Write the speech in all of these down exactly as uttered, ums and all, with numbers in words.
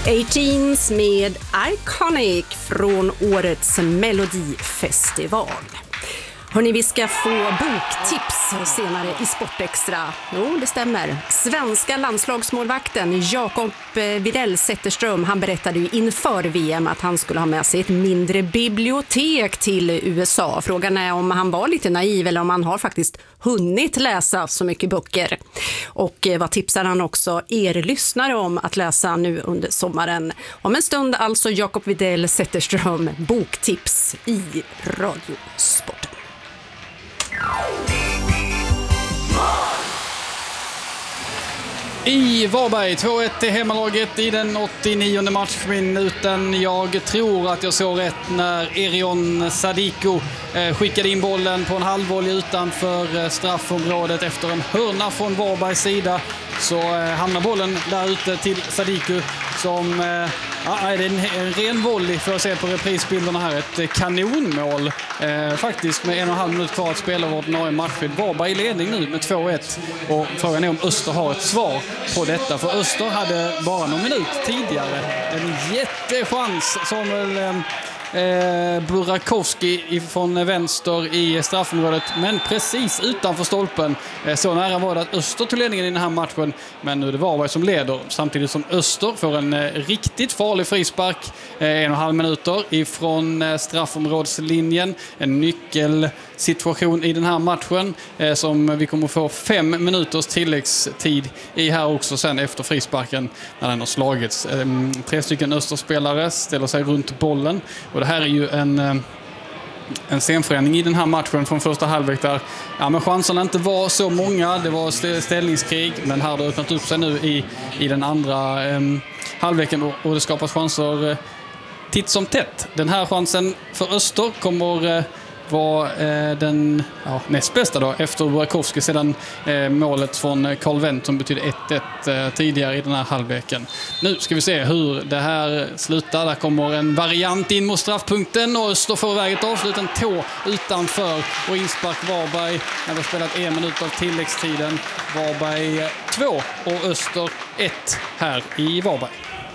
Eighteens med Iconic från årets Melodifestival. Hörrni, vi ska få boktips senare i Sportextra. Jo, det stämmer. Svenska landslagsmålvakten Jakob Widell Zetterström, han berättade ju inför V M att han skulle ha med sig ett mindre bibliotek till U S A. Frågan är om han var lite naiv eller om han har faktiskt hunnit läsa så mycket böcker. Och vad tipsar han också er lyssnare om att läsa nu under sommaren? Om en stund alltså Jakob Widell Zetterström, boktips i Radiosporten. I Varberg, två ett till hemmalaget i den åttionionde matchminuten. Jag tror att jag såg rätt när Erion Sadiko skickade in bollen på en halvvolley utanför straffområdet efter en hörna från Varbergs sida. Så hamnar bollen där ute till Sadiko som... Ja, det är en, en ren volley för att se på reprisbilderna här. Ett kanonmål eh, faktiskt med en och en halv minut kvar att spela vårt ordinarie matchtid. Varberg i ledning nu med två ett. Och frågan är om Öster har ett svar på detta. För Öster hade bara någon minut tidigare en jättechans som väl... Eh, Eh, Burakovsky från vänster i straffområdet, men precis utanför stolpen. Eh, så nära var det att Öster tog ledningen i den här matchen, men nu är det Varberg som leder samtidigt som Öster får en eh, riktigt farlig frispark eh, en och en halv minuter ifrån eh, straffområdslinjen. En nyckelsituation i den här matchen eh, som vi kommer få fem minuters tilläggstid i här också sen efter frisparken när den har slagits. Eh, tre stycken Österspelare ställer sig runt bollen. Och det här är ju en, en scenförändring i den här matchen från första halvlek där ja, men chanserna inte var så många. Det var ställningskrig, men här har det öppnat upp sig nu i, i den andra eh, halvleken och, och det skapas chanser eh, titt som tätt. Den här chansen för Öster kommer... Eh, var eh, den ja, näst bästa då efter Burakovsky sedan eh, målet från Carl Wendt som betyder ett ett eh, tidigare i den här halvleken. Nu ska vi se hur det här slutar. Där kommer en variant in mot straffpunkten och Öster får iväg ett avslut, en tå utanför och inspark Varberg när vi har spelat en minut av tilläggstiden. Varberg två och Öster ett här i Varberg.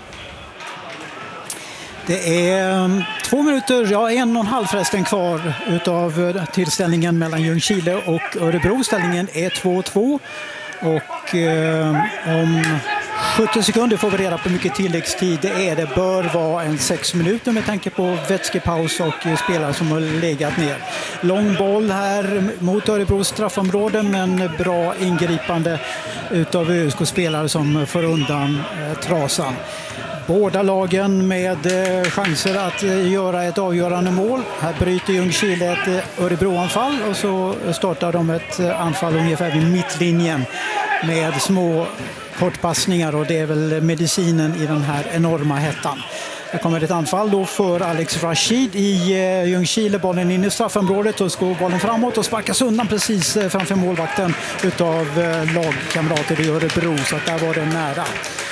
Det är två minuter, ja en och en halv förresten kvar utav tillställningen mellan Ljungskile och Örebro. Ställningen är två två och eh, om sjuttio sekunder får vi reda på mycket tilläggstid det är. Det bör vara en sex minuter med tanke på vätskepaus och spelare som har legat ner. Lång boll här mot Örebros straffområde, men bra ingripande utav Ö S K-spelare som får undan eh, trasan. Båda lagen med eh, chanser att eh, göra ett avgörande mål. Här bryter Ljungskile ett eh, Örebro-anfall och så startar de ett eh, anfall ungefär vid mittlinjen med små kortpassningar, och det är väl medicinen i den här enorma hettan. Det kommer ett anfall då för Alex Rashid i eh, Ljungskile. Bollen in i straffområdet och så går bollen framåt och sparkas undan precis eh, framför målvakten utav eh, lagkamrater i Örebro, så att där var det nära.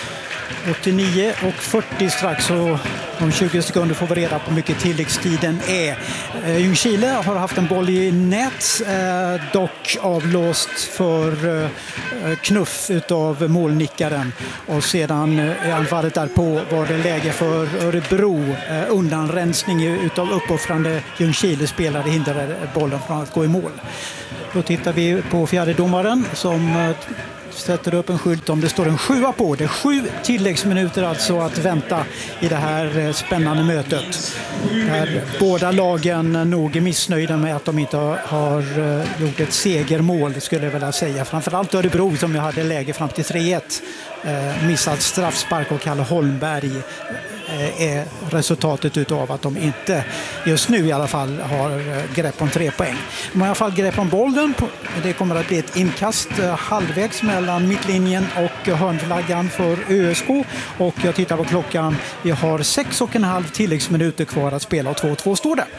åttionio och fyrtio strax, och om tjugo sekunder får vi reda på hur mycket tilläggstiden är. Eh, Ljungskile har haft en boll i nät, eh, dock avlåst för eh, knuff utav målnickaren. Och sedan eh, i anfallet därpå var det läge för Örebro. Eh, undanrensning utav uppoffrande Ljungskile-spelare hindrade bollen från att gå i mål. Då tittar vi på fjärdedomaren som... Eh, sätter upp en skylt om det står en sjua på. Det är sju tilläggsminuter alltså att vänta i det här spännande mötet. Där båda lagen nog är missnöjda med att de inte har gjort ett segermål, skulle jag vilja säga. Framförallt Örebro som ju hade läge fram till tre ett. Eh, missad straffspark och Kalle Holmberg är resultatet utav att de inte just nu i alla fall har grepp om tre poäng. De har i alla fall grepp om bollen. Det kommer att bli ett inkast halvvägs mellan mittlinjen och hörnflaggan för Ö S K, och jag tittar på klockan. Vi har sex och en halv tilläggsminuter kvar att spela och två två står det.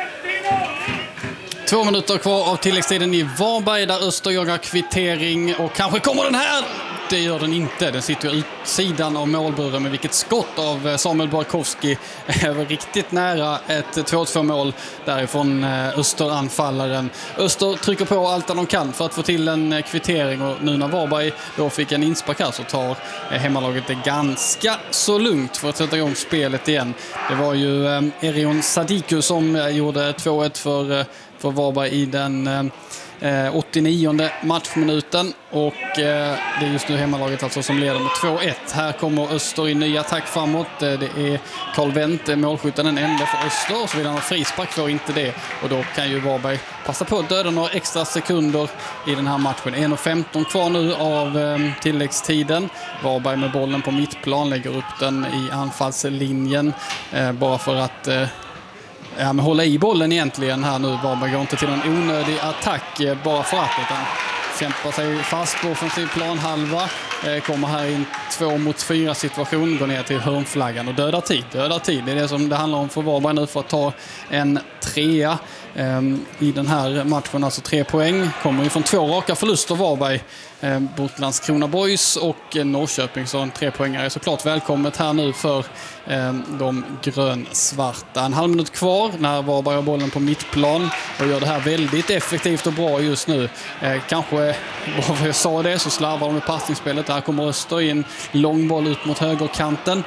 Två minuter kvar av tilläggstiden i Varberg där Öster jagar kvittering och kanske kommer den här. det gör den inte. Den sitter utsidan av målburen, med vilket skott av Samuel Borkowski är riktigt nära ett två två mål därifrån Österanfallaren. Öster trycker på allt de kan för att få till en kvittering, och nu när Varberg då fick en inspark här så tar hemmalaget det ganska så lugnt för att sätta igång spelet igen. Det var ju Erion Sadiku som gjorde två ett för, för Varberg i den åttionionde matchminuten, och det är just nu hemmalaget alltså som leder med två ett. Här kommer Öster i ny attack framåt. Det är Carl Wendt, målskytten, den enda för Öster, så vill han ha frispark, får inte det, och då kan ju Varberg passa på att döda några extra sekunder i den här matchen. en femton kvar nu av tilläggstiden. Varberg med bollen på mittplan, lägger upp den i anfallslinjen bara för att Ja, men hålla i bollen egentligen här nu. Varberg går inte till en onödig attack bara för att, utan kämpar sig fast på offensiv planhalva. Kommer här i en två mot fyra situation, går ner till hörnflaggan och dödar tid. Dödar tid, det är det som det handlar om för Varberg nu, för att ta en trea um, i den här matchen. Alltså tre poäng. Kommer ju från två raka förluster Varberg um, mot Landskrona Boys och Norrköping, så en trepoängare är såklart välkommet här nu för um, de grönsvarta. En halv minut kvar när Varberg har bollen på mittplan och gör det här väldigt effektivt och bra just nu. Uh, kanske, vad jag sa det, så slarvar de med passningsspelet. Här kommer Öster in, lång boll ut mot högerkanten.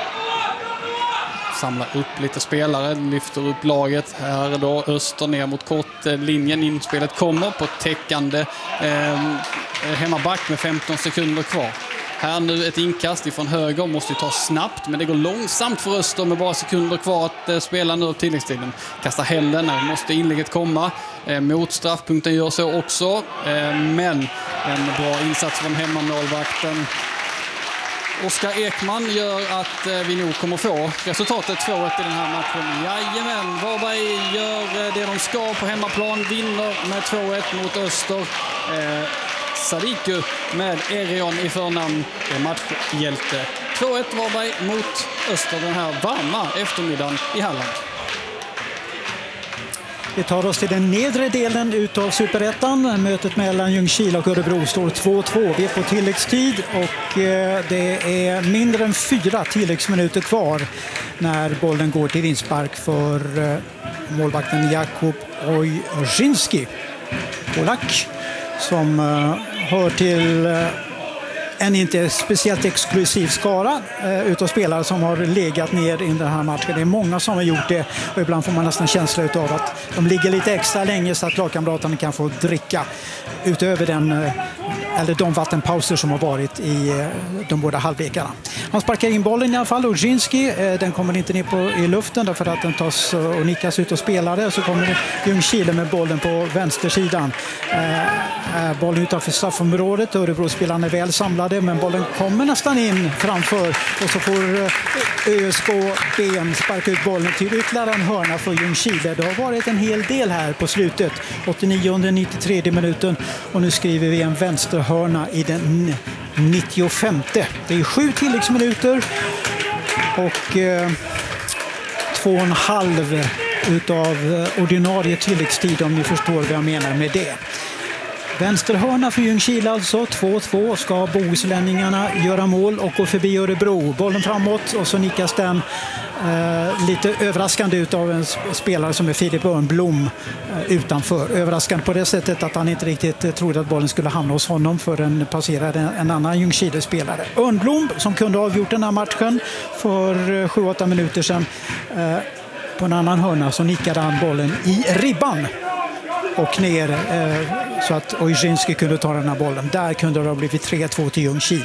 Samlar upp lite spelare, lyfter upp laget. Här då Öster ner mot kortlinjen. Inspelet kommer på täckande eh, hemmaback med femton sekunder kvar. Här nu ett inkast ifrån höger, måste ju ta snabbt, men det går långsamt för Öster med bara sekunder kvar att eh, spela nu upp tilläggstiden. Kastar hällen, när måste inlägget komma. Eh, mot straffpunkten gör så också, eh, men en bra insats från hemmamålvakten Oskar Ekman gör att eh, vi nog kommer få resultatet två ett i den här matchen. Jajamän, Varberg gör det de ska på hemmaplan, vinner med två ett mot Öster. Eh, Sadiku med Erion i förnamn är matchhjälte. två ett Varberg mot Öster den här varma eftermiddagen i Halland. Vi tar oss till den nedre delen utav Superettan. Mötet mellan Ljungskile och Örebro står två två. Vi är på tilläggstid och det är mindre än fyra tilläggsminuter kvar när bollen går till inspark för målvakten Jakub Ojrzynski. Polak som hör till en inte speciellt exklusiv skara eh, utav spelare som har legat ner i den här matchen. Det är många som har gjort det, och ibland får man nästan känsla av att de ligger lite extra länge så att lagkamraterna kan få dricka utöver den, eh, eller de vattenpauser som har varit i eh, de båda halvlekarna. Han sparkar in bollen i alla fall, Ojrzynski. Eh, den kommer inte ner på, i luften därför att den tas och nickas ut av spelare. Så kommer Ljungskile med bollen på vänstersidan. Eh, bollen utanför straffområdet. Örebro-spelarna är väl samlade, men bollen kommer nästan in framför, och så får ÖSK Ben sparka ut bollen till ytterligare en hörna för Ljungskile. Det har varit en hel del här på slutet, åttionionde nittiotredje minuten, och nu skriver vi en vänsterhörna i den nittiofemte. Det är sju tilläggsminuter och eh, två och en halv utav ordinarie tilläggstid, om ni förstår vad jag menar med det. Vänsterhörna för Ljungskile alltså, två två. Ska bohuslänningarna göra mål och gå förbi Örebro. Bollen framåt och så nickas den eh, lite överraskande ut av en spelare som är Filip Örnblom eh, utanför. Överraskande på det sättet att han inte riktigt eh, trodde att bollen skulle hamna hos honom för den passerade en, en annan Ljungskile-spelare. Örnblom som kunde ha avgjort den här matchen för eh, sju åtta minuter sedan. Eh, på en annan hörna så nickade han bollen i ribban och ner eh, så att Ojrzynski kunde ta den här bollen. Där kunde det ha blivit tre två till Ljungskile.